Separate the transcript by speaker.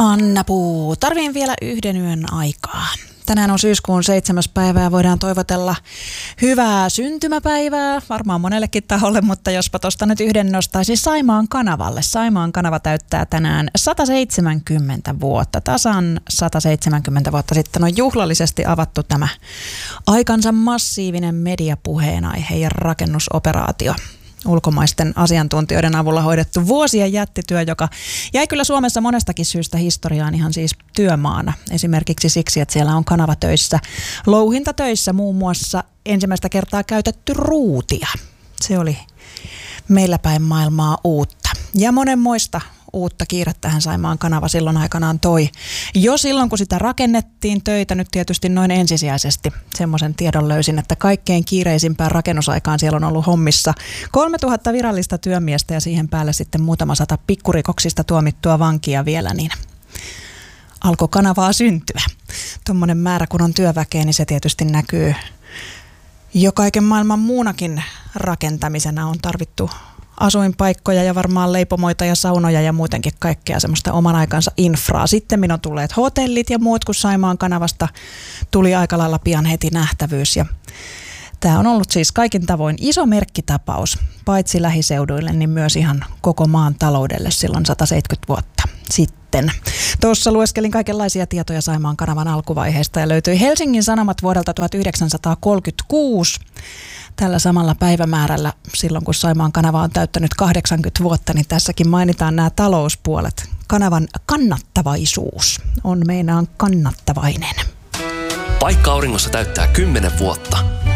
Speaker 1: Anna Puu, tarviin vielä yhden yön aikaa. Tänään on syyskuun 7. päivä ja voidaan toivotella hyvää syntymäpäivää, varmaan monellekin taholle, mutta jospa tuosta nyt yhden nostaisi Saimaan kanavalle. Saimaan kanava täyttää tänään 170 vuotta. Tasan 170 vuotta sitten on juhlallisesti avattu tämä aikansa massiivinen mediapuheenaihe ja rakennusoperaatio. Ulkomaisten asiantuntijoiden avulla hoidettu vuosien jättityö, joka jäi kyllä Suomessa monestakin syystä historiaan ihan siis työmaana. Esimerkiksi siksi, että siellä on kanavatöissä, louhintatöissä muun muassa ensimmäistä kertaa käytetty ruutia. Se oli meillä päin maailmaa uutta. Ja monenmoista uutta kiirettähän Saimaan kanava silloin aikanaan toi. Jo silloin, kun sitä rakennettiin, töitä nyt tietysti noin ensisijaisesti. Semmoisen tiedon löysin, että kaikkein kiireisimpään rakennusaikaan siellä on ollut hommissa 3000 virallista työmiestä ja siihen päälle sitten muutama sata pikkurikoksista tuomittua vankia vielä, niin alkoi kanavaa syntyä. Tuommoinen määrä, kun on työväkeä, niin se tietysti näkyy jo kaiken maailman muunakin rakentamisena. On tarvittu asuinpaikkoja ja varmaan leipomoita ja saunoja ja muutenkin kaikkea semmoista oman aikansa infraa. Sitten on tulleet hotellit ja muut, kun Saimaan kanavasta tuli aika lailla pian heti nähtävyys. Ja tämä on ollut siis kaikin tavoin iso merkkitapaus, paitsi lähiseuduille, niin myös ihan koko maan taloudelle silloin 170 vuotta sitten. Tuossa lueskelin kaikenlaisia tietoja Saimaan kanavan alkuvaiheesta ja löytyi Helsingin Sanomat vuodelta 1936. Tällä samalla päivämäärällä, silloin kun Saimaan kanava on täyttänyt 80 vuotta, niin tässäkin mainitaan nämä talouspuolet. Kanavan kannattavaisuus on meinaan kannattavainen.
Speaker 2: Paikka auringossa täyttää 10 vuotta.